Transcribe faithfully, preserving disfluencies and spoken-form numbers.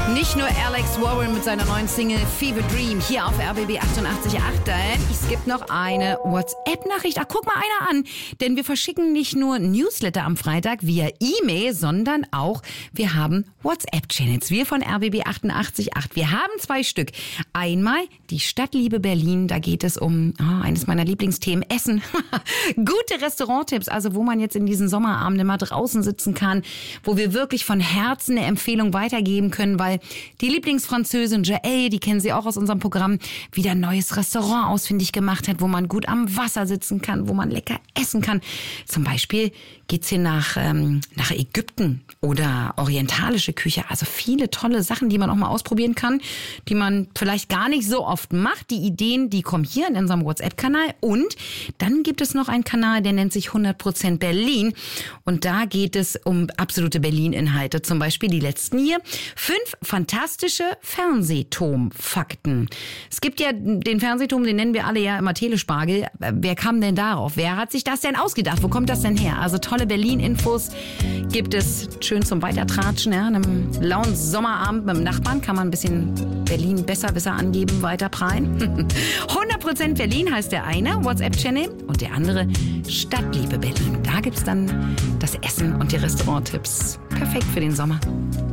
Nicht nur Alex Warren mit seiner neuen Single Fever Dream hier auf R B B achtundachtzig Komma acht. Es gibt noch eine WhatsApp-Nachricht. Ach, guck mal einer an. Denn wir verschicken nicht nur Newsletter am Freitag via E-Mail, sondern auch wir haben WhatsApp-Channels. Wir von R B B achtundachtzig Komma acht. Wir haben zwei Stück. Einmal die Stadtliebe Berlin. Da geht es um oh, eines meiner Lieblingsthemen, Essen. Gute Restauranttipps, also wo man jetzt in diesen Sommerabenden mal draußen sitzen kann, wo wir wirklich von Herzen eine Empfehlung weitergeben können, weil die Lieblingsfranzösin Jael, die kennen Sie auch aus unserem Programm, wieder ein neues Restaurant ausfindig gemacht hat, wo man gut am Wasser sitzen kann, wo man lecker essen kann. Zum Beispiel geht's hier nach, ähm, nach Ägypten oder orientalische Küche. Also viele tolle Sachen, die man auch mal ausprobieren kann, die man vielleicht gar nicht so oft macht. Die Ideen, die kommen hier in unserem WhatsApp-Kanal. Und dann gibt es noch einen Kanal, der nennt sich hundert Prozent Berlin. Und da geht es um absolute Berlin-Inhalte. Zum Beispiel die letzten hier. Fünf fantastische Fernsehturm-Fakten. Es gibt ja den Fernsehturm, den nennen wir alle ja immer Telespargel. Wer kam denn darauf? Wer hat sich das denn ausgedacht? Wo kommt das denn her? Also tolle Berlin-Infos gibt es schön zum Weitertratschen. Ja, an einem lauen Sommerabend mit dem Nachbarn kann man ein bisschen Berlin besser, besser angeben, weiter prallen. hundert Prozent Berlin heißt der eine WhatsApp-Channel und der andere Stadtliebe Berlin. Da gibt's dann das Essen und die Restauranttipps. Perfekt für den Sommer.